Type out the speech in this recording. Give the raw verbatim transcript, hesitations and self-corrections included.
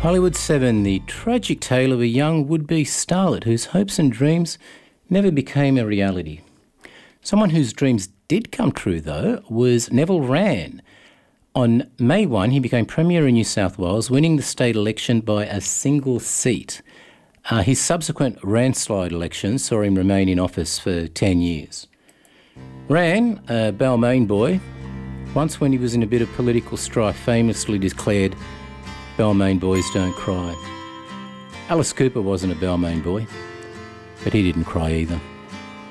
Hollywood seven, the tragic tale of a young would-be starlet whose hopes and dreams never became a reality. Someone whose dreams did come true, though, was Neville Wran. On May first, he became Premier in New South Wales, winning the state election by a single seat. Uh, his subsequent Ranslide election saw him remain in office for ten years. Wran, a Balmain boy, once when he was in a bit of political strife, famously declared, "Balmain boys don't cry." Alice Cooper wasn't a Balmain boy, but he didn't cry either.